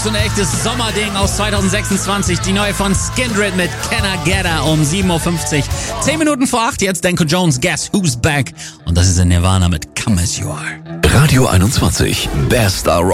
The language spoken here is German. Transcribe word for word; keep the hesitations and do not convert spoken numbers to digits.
so ein echtes Sommerding aus zwanzig sechsundzwanzig. Die neue von Skindred mit Can I Get Her um sieben Uhr fünfzig. Zehn Minuten vor acht, jetzt Danko Jones, Guess Who's Back. Und das ist in Nirvana mit Come As You Are. Radio einundzwanzig, Best Are